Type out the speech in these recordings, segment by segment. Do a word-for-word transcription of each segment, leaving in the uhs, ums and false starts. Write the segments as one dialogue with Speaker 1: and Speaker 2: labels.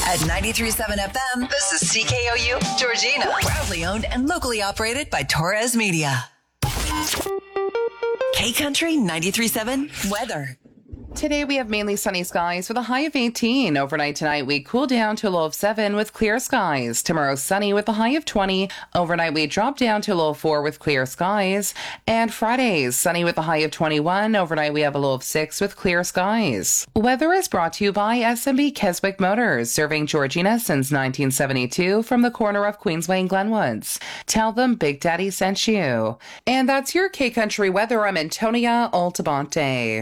Speaker 1: At ninety-three point seven F M, this is C K O U, Georgina. Proudly owned and locally operated by Torres Media. K-Country ninety-three point seven weather.
Speaker 2: Today we have mainly sunny skies with a high of eighteen. Overnight tonight we cool down to a low of seven with clear skies. Tomorrow sunny with a high of twenty. Overnight we drop down to a low of four with clear skies. And Fridays sunny with a high of twenty-one. Overnight we have a low of six with clear skies. Weather is brought to you by S M B Keswick Motors, serving Georgina since nineteen seventy-two from the corner of Queensway and Glenwoods. Tell them Big Daddy sent you. And that's your K-Country weather. I'm Antonia Altamonte.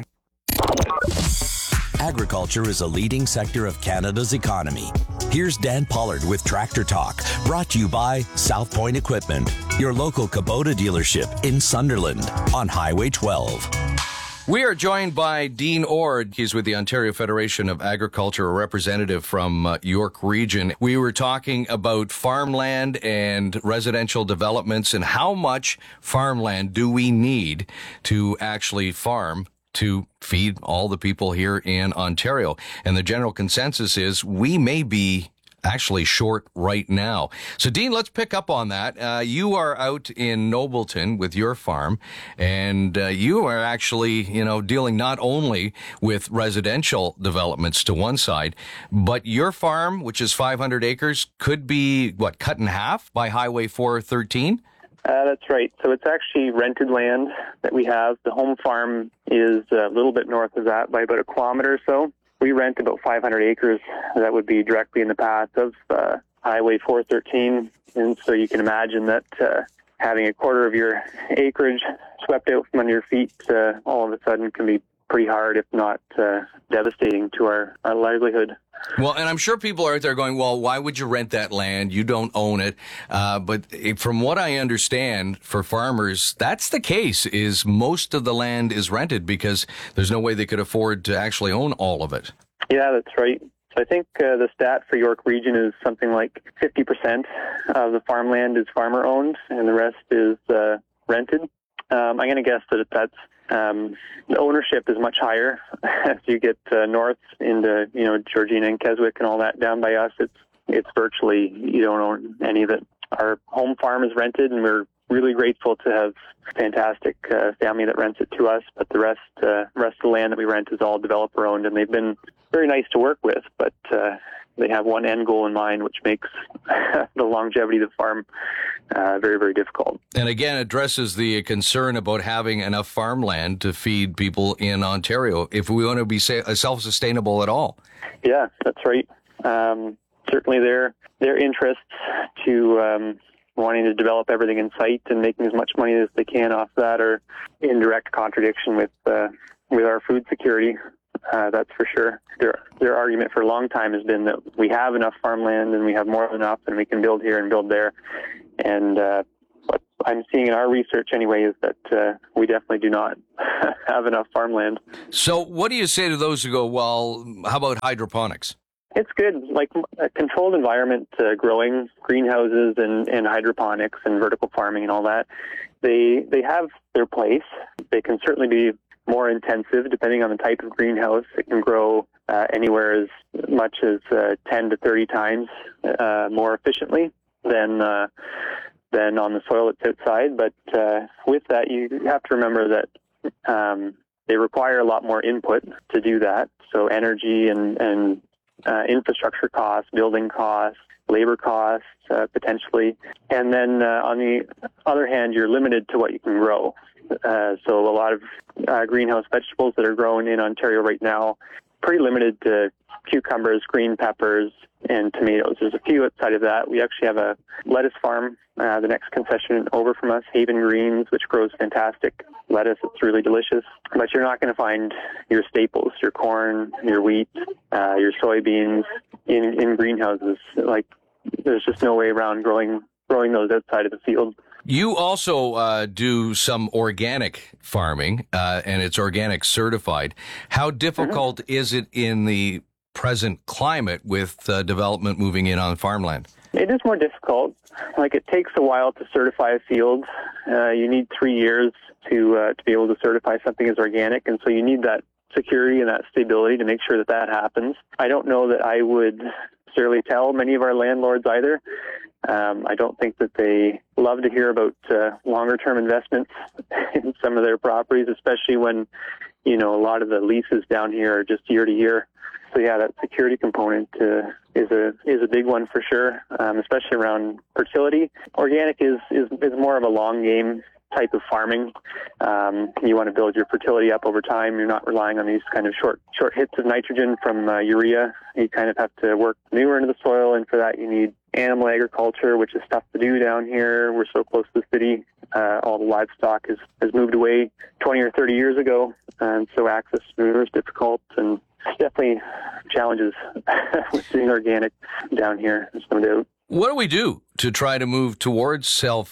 Speaker 3: Agriculture is a leading sector of Canada's economy. Here's Dan Pollard with Tractor Talk, brought to you by South Point Equipment, your local Kubota dealership in Sunderland on Highway twelve.
Speaker 4: We are joined by Dean Ord. He's with the Ontario Federation of Agriculture, a representative from uh, York Region. We were talking about farmland and residential developments and how much farmland do we need to actually farm to feed all the people here in Ontario. And the general consensus is we may be actually short right now. So, Dean, let's pick up on that. Uh, you are out in Nobleton with your farm, and uh, you are actually, you know, dealing not only with residential developments to one side, but your farm, which is five hundred acres, could be, what, cut in half by Highway four thirteen?
Speaker 5: Uh, that's right. So it's actually rented land that we have. The home farm is a little bit north of that by about a kilometer or so. We rent about five hundred acres that would be directly in the path of uh, Highway four thirteen. And so you can imagine that uh, having a quarter of your acreage swept out from under your feet uh, all of a sudden can be pretty hard, if not uh, devastating to our, our livelihood.
Speaker 4: Well, and I'm sure people are out there going, well, why would you rent that land? You don't own it. Uh, but from what I understand, for farmers, that's the case, is most of the land is rented because there's no way they could afford to actually own all of it. Yeah,
Speaker 5: that's right. So I think uh, the stat for York Region is something like fifty percent of the farmland is farmer-owned, and the rest is uh, rented. Um, I'm going to guess that that's Um, the ownership is much higher as you get uh, north into, you know, Georgina and Keswick and all that. Down by us, it's it's virtually, you don't own any of it. Our home farm is rented, and we're really grateful to have a fantastic uh, family that rents it to us. But the rest, uh, rest of the land that we rent is all developer owned, and they've been very nice to work with. But uh, they have one end goal in mind, which makes the longevity of the farm uh, very, very difficult.
Speaker 4: And again, addresses the concern about having enough farmland to feed people in Ontario if we want to be self-sustainable at all.
Speaker 5: Yeah, that's right. Um, certainly their their interests to um, wanting to develop everything in sight and making as much money as they can off that are in direct contradiction with uh, with our food security. Uh, that's for sure. Their their argument for a long time has been that we have enough farmland and we have more than enough and we can build here and build there. And uh, what I'm seeing in our research anyway is that uh, we definitely do not have enough farmland.
Speaker 4: So what do you say to those who go, well, how about hydroponics?
Speaker 5: It's good, like a controlled environment, uh, growing greenhouses and, and hydroponics and vertical farming and all that. They they have their place. They can certainly be more intensive depending on the type of greenhouse. It can grow uh, anywhere as much as uh, ten to thirty times uh, more efficiently than uh, than on the soil that's outside. But uh, with that, you have to remember that um, they require a lot more input to do that. So energy and and uh, infrastructure costs, building costs, labor costs, uh, potentially. And then uh, on the other hand, you're limited to what you can grow. Uh, so a lot of uh, greenhouse vegetables that are grown in Ontario right now, pretty limited to cucumbers, green peppers, and tomatoes. There's a few outside of that. We actually have a lettuce farm, uh, the next concession over from us, Haven Greens, which grows fantastic lettuce. It's really delicious. But you're not going to find your staples, your corn, your wheat, uh, your soybeans in, in greenhouses. Like, there's just no way around growing growing those outside of the field.
Speaker 4: You also uh, do some organic farming, uh, and it's organic certified. How difficult mm-hmm. is it in the present climate with uh, development moving in on farmland?
Speaker 5: It is more difficult. Like, it takes a while to certify a field. Uh, you need three years to uh, to be able to certify something as organic, and so you need that security and that stability to make sure that that happens. I don't know that I would necessarily tell many of our landlords either. Um, I don't think that they love to hear about uh, longer-term investments in some of their properties, especially when, you know, a lot of the leases down here are just year to year. So yeah, that security component uh, is a is a big one for sure, um, especially around fertility. Organic is, is is more of a long game type of farming. Um, you want to build your fertility up over time. You're not relying on these kind of short short hits of nitrogen from uh, urea. You kind of have to work manure into the soil, and for that you need animal agriculture, which is tough to do down here. We're so close to the city. Uh, all the livestock has, has moved away twenty or thirty years ago, and so access to manure is difficult, and definitely challenges with doing organic down here, there's no doubt.
Speaker 4: What do we do to try to move towards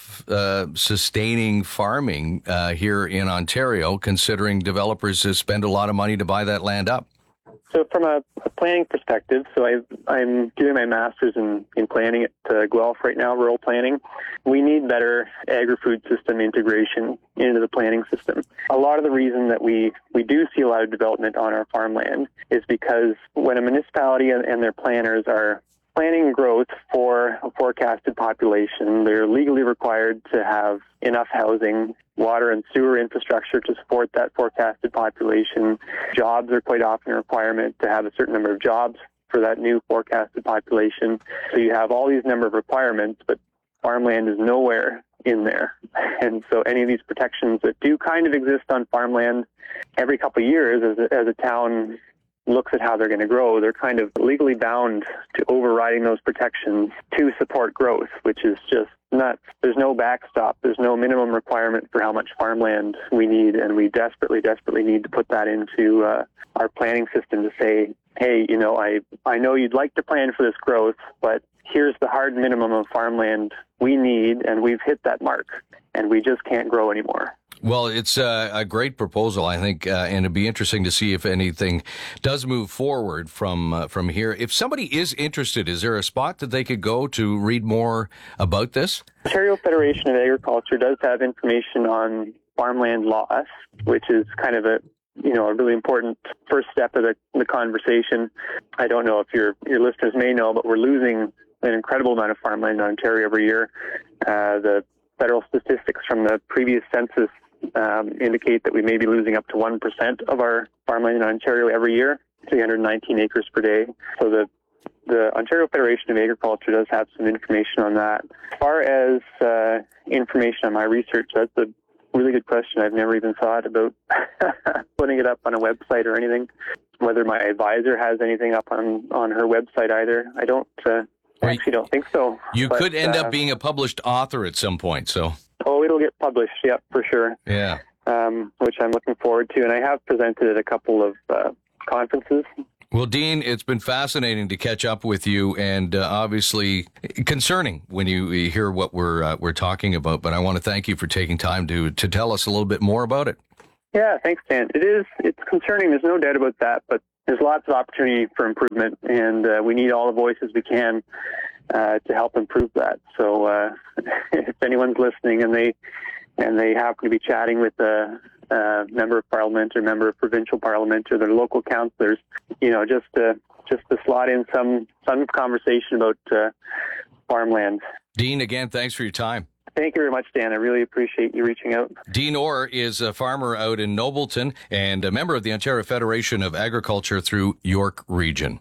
Speaker 4: self-sustaining uh, farming uh, here in Ontario, considering developers spend a lot of money to buy that land up?
Speaker 5: So from a, a planning perspective, so I've, I'm doing my master's in, in planning at uh, Guelph right now, rural planning. We need better agri-food system integration into the planning system. A lot of the reason that we, we do see a lot of development on our farmland is because when a municipality and, and their planners are planning growth for a forecasted population, they're legally required to have enough housing, water and sewer infrastructure to support that forecasted population. Jobs are quite often a requirement to have a certain number of jobs for that new forecasted population. So you have all these number of requirements, but farmland is nowhere in there. And so any of these protections that do kind of exist on farmland, every couple of years as a, as a town looks at how they're going to grow, they're kind of legally bound to overriding those protections to support growth, which is just nuts. There's no backstop. There's no minimum requirement for how much farmland we need, and we desperately, desperately need to put that into uh, our planning system to say, hey, you know, I, I know you'd like to plan for this growth, but here's the hard minimum of farmland we need, and we've hit that mark, and we just can't grow anymore.
Speaker 4: Well, it's a, a great proposal, I think, uh, and it'd be interesting to see if anything does move forward from uh, from here. If somebody is interested, is there a spot that they could go to read more about this?
Speaker 5: Ontario Federation of Agriculture does have information on farmland loss, which is kind of a you know a really important first step of the, the conversation. I don't know if your your listeners may know, but we're losing an incredible amount of farmland in Ontario every year. Uh, the federal statistics from the previous census Um, indicate that we may be losing up to one percent of our farmland in Ontario every year, three hundred nineteen acres per day. So the the Ontario Federation of Agriculture does have some information on that. As far as uh, information on my research, that's a really good question. I've never even thought about putting it up on a website or anything. Whether my advisor has anything up on, on her website either, I don't uh, I actually don't think so.
Speaker 4: You
Speaker 5: but,
Speaker 4: could end
Speaker 5: uh,
Speaker 4: up being a published author at some point, so...
Speaker 5: Oh, it'll get published, yeah, for sure.
Speaker 4: Yeah.
Speaker 5: Um, which I'm looking forward to. And I have presented at a couple of uh, conferences.
Speaker 4: Well, Dean, it's been fascinating to catch up with you, and uh, obviously concerning when you hear what we're uh, we're talking about. But I want to thank you for taking time to to tell us a little bit more about it.
Speaker 5: Yeah, thanks, Dan. It is. It's concerning. There's no doubt about that. But there's lots of opportunity for improvement, and uh, we need all the voices we can uh, to help improve that. So uh, if anyone's listening and they and they happen to be chatting with a, a member of parliament or member of provincial parliament or their local councillors, you know, just to just to slot in some some conversation about uh, farmland.
Speaker 4: Dean, again, thanks for your time.
Speaker 5: Thank you very much, Dan. I really appreciate you reaching out.
Speaker 4: Dean Orr is a farmer out in Nobleton and a member of the Ontario Federation of Agriculture through York Region.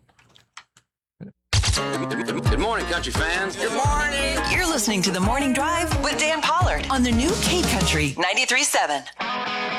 Speaker 6: Good morning, country fans.
Speaker 1: Good morning. You're listening to The Morning Drive with Dan Pollard on the new Cape Country ninety-three point seven.